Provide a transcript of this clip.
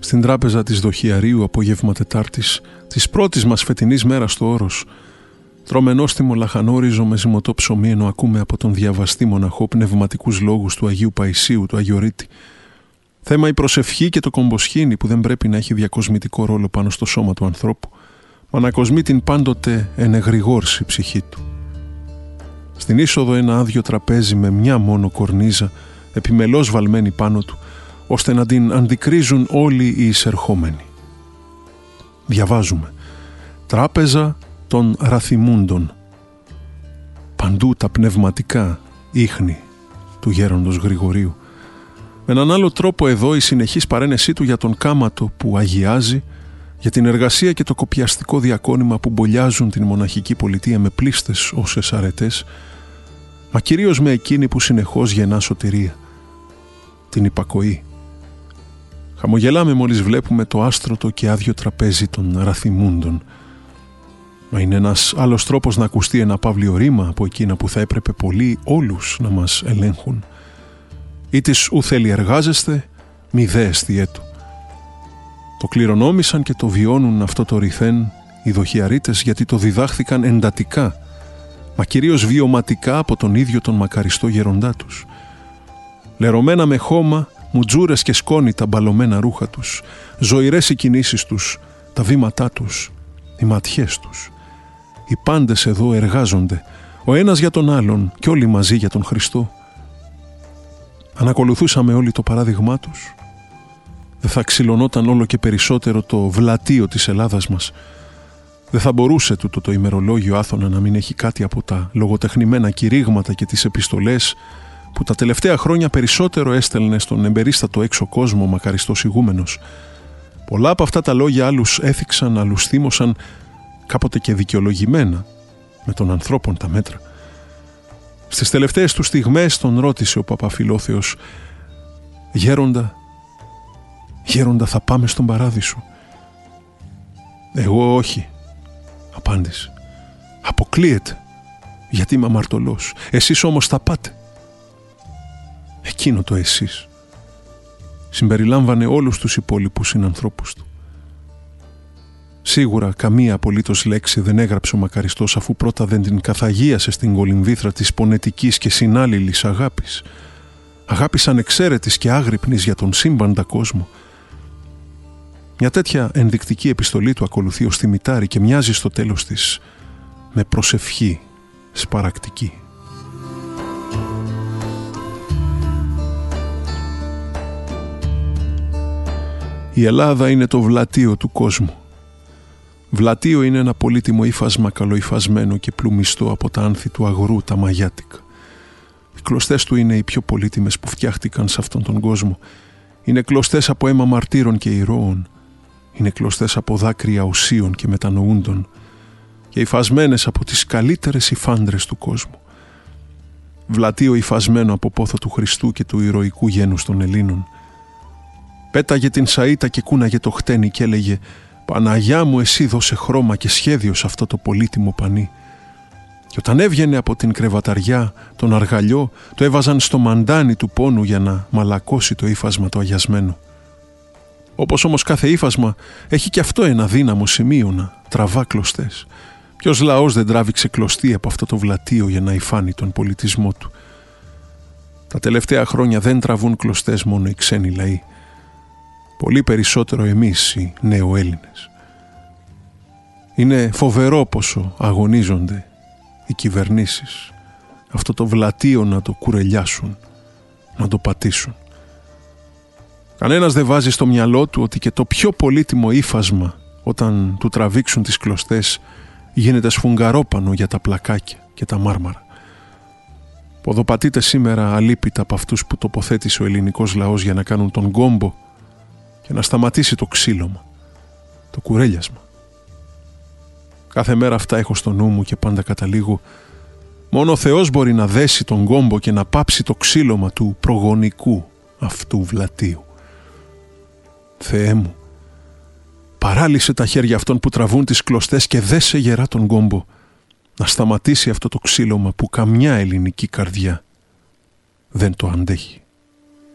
στην τράπεζα της Δοχιαρίου απόγευμα Τετάρτης, της πρώτης μας φετινής μέρας στο Όρος, τρώμε νόστιμο λαχανόριζο με ζυμωτό ψωμί, ενώ ακούμε από τον διαβαστή μοναχό πνευματικούς λόγους του Αγίου Παϊσίου, του Αγιορείτη. Θέμα η προσευχή και το κομποσχήνι που δεν πρέπει να έχει διακοσμητικό ρόλο πάνω στο σώμα του ανθρώπου, μα να κοσμεί την πάντοτε ενεγρηγόρση ψυχή του. Στην είσοδο ένα άδειο τραπέζι με μια μόνο κορνίζα, επιμελώς βαλμένη πάνω του, ώστε να την αντικρίζουν όλοι οι εισερχόμενοι. Διαβάζουμε «Τράπεζα των Ραθιμούντων». Παντού τα πνευματικά ίχνη του γέροντος Γρηγορίου. Με έναν άλλο τρόπο εδώ η συνεχής παρένεσή του για τον κάματο που αγιάζει, για την εργασία και το κοπιαστικό διακόνημα που μπολιάζουν την μοναχική πολιτεία με πλήστες όσες αρετές, μα κυρίως με εκείνη που συνεχώς γεννά σωτηρία, την υπακοή. Χαμογελάμε μόλις βλέπουμε το άστρωτο και άδειο τραπέζι των Ραθιμούντων. Μα είναι ένας άλλος τρόπος να ακουστεί ένα παύλιο ρήμα από εκείνα που θα έπρεπε πολλοί όλους να μας ελέγχουν. Ή της ουθέλη εργάζεστε, μη δε εστιέτου. Το κληρονόμησαν και το βιώνουν αυτό το ρηθέν οι δοχιαρίτες, γιατί το διδάχθηκαν εντατικά, μα κυρίως βιωματικά από τον ίδιο τον μακαριστό γεροντά τους. Λερωμένα με χώμα, μουτζούρες και σκόνη τα μπαλωμένα ρούχα τους, ζωηρές οι κινήσεις τους, τα βήματά τους, οι ματιές τους. Οι πάντες εδώ εργάζονται, ο ένας για τον άλλον και όλοι μαζί για τον Χριστό. Αν ακολουθούσαμε όλοι το παράδειγμά τους, δεν θα ξυλωνόταν όλο και περισσότερο το βλατείο της Ελλάδας μας. Δεν θα μπορούσε τούτο το ημερολόγιο Άθωνα να μην έχει κάτι από τα λογοτεχνημένα κηρύγματα και τις επιστολές που τα τελευταία χρόνια περισσότερο έστελνε στον εμπερίστατο έξω κόσμο ο μακαριστός ηγούμενος. Πολλά από αυτά τα λόγια άλλους έθιξαν, άλλους θύμωσαν, κάποτε και δικαιολογημένα, με των ανθρώπων τα μέτρα. Στις τελευταίες του στιγμές τον ρώτησε ο Παπαφιλόθεος, «Γέροντα, θα πάμε στον παράδεισο?» «Εγώ όχι», απάντησε. «Αποκλείεται, γιατί είμαι αμαρτωλός. Εσείς όμως θα πάτε». Εκείνο το εσείς συμπεριλάμβανε όλους τους υπόλοιπους συνανθρώπους του. Σίγουρα καμία απολύτως λέξη δεν έγραψε ο μακαριστός, αφού πρώτα δεν την καθαγίασε στην κολυμβήθρα της πονετικής και συνάλληλης αγάπης. Αγάπης ανεξαίρετης και άγρυπνης για τον σύμπαντα κόσμο. Μια τέτοια ενδεικτική επιστολή του ακολουθεί ως θυμητάρι και μοιάζει στο τέλος της με προσευχή σπαρακτική. Η Ελλάδα είναι το βλατείο του κόσμου. Βλατείο είναι ένα πολύτιμο ύφασμα καλοϊφασμένο και πλουμιστό από τα άνθη του αγρού, τα μαγιάτικα. Οι κλωστές του είναι οι πιο πολύτιμες που φτιάχτηκαν σε αυτόν τον κόσμο. Είναι κλωστές από αίμα μαρτύρων και ηρώων. Είναι κλωστές από δάκρυα οσίων και μετανοούντων και υφασμένες από τις καλύτερες υφάντρες του κόσμου. Βλατείο υφασμένο από πόθο του Χριστού και του ηρωικού γένους των Ελλήνων. Πέταγε την σαΐτα και κούναγε το χτένι και έλεγε «Παναγιά μου, εσύ δώσε χρώμα και σχέδιο σε αυτό το πολύτιμο πανί». Και όταν έβγαινε από την κρεβαταριά τον αργαλιό, το έβαζαν στο μαντάνι του πόνου για να μαλακώσει το ύφασμα το αγιασμένο. Όπως όμως κάθε ύφασμα έχει και αυτό ένα δύναμο σημείο να τραβά κλωστές. Ποιος λαός δεν τράβηξε κλωστή από αυτό το βλατείο για να υφάνει τον πολιτισμό του? Τα τελευταία χρόνια δεν τραβούν κλωστές μόνο οι ξένοι λαοί. Πολύ περισσότερο εμείς οι νεοέλληνες. Είναι φοβερό πόσο αγωνίζονται οι κυβερνήσεις αυτό το βλατείο να το κουρελιάσουν, να το πατήσουν. Κανένας δεν βάζει στο μυαλό του ότι και το πιο πολύτιμο ύφασμα, όταν του τραβήξουν τις κλωστές, γίνεται σφουγγαρόπανο για τα πλακάκια και τα μάρμαρα. Ποδοπατείται σήμερα αλίπητα από αυτούς που τοποθέτησε ο ελληνικός λαός για να κάνουν τον κόμπο και να σταματήσει το ξύλωμα, το κουρέλιασμα. Κάθε μέρα αυτά έχω στο νου μου και πάντα καταλήγω, μόνο ο Θεός μπορεί να δέσει τον κόμπο και να πάψει το ξύλωμα του προγονικού αυτού βλατείου. Θεέ μου, παράλυσε τα χέρια αυτών που τραβούν τις κλωστές και δέσε γερά τον κόμπο, να σταματήσει αυτό το ξύλωμα που καμιά ελληνική καρδιά δεν το αντέχει.